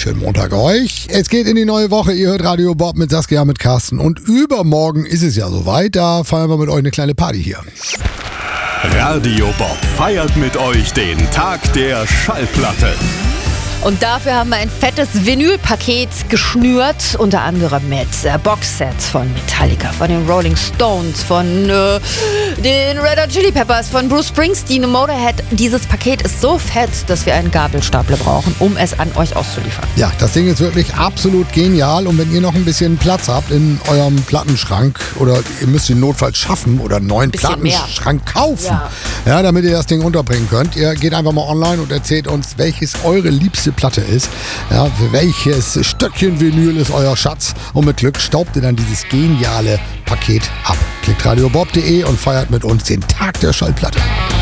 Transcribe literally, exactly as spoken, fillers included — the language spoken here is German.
wunderschönen Montag euch. Es geht in die neue Woche. Ihr hört Radio Bob mit Saskia, mit Carsten. Und übermorgen ist es ja soweit. Da feiern wir mit euch eine kleine Party hier. Radio Bob feiert mit euch den Tag der Schallplatte. Und dafür haben wir ein fettes Vinylpaket geschnürt, unter anderem mit äh, Boxsets von Metallica, von den Rolling Stones, von äh, den Red Hot Chili Peppers, von Bruce Springsteen und Motorhead. Dieses Paket ist so fett, dass wir einen Gabelstapler brauchen, um es an euch auszuliefern. Ja, das Ding ist wirklich absolut genial. Und wenn ihr noch ein bisschen Platz habt in eurem Plattenschrank oder ihr müsst den Notfalls schaffen oder einen neuen Bisschen Plattenschrank mehr. kaufen, Ja. ja, damit ihr das Ding unterbringen könnt, ihr geht einfach mal online und erzählt uns, welches eure liebste Platte ist. Ja, für welches Stöckchen Vinyl ist euer Schatz? Und mit Glück staubt ihr dann dieses geniale Paket ab. Klickt radiobob punkt de und feiert mit uns den Tag der Schallplatte.